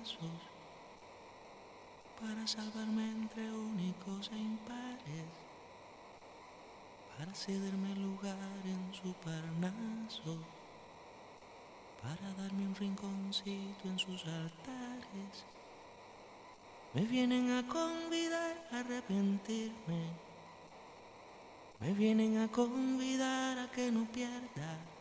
besos para salvarme entre únicos e impares, para cederme lugar en su Parnaso, para darme un rinconcito en sus altares. Me vienen a convidar a arrepentirme, me vienen a convidar a que no pierda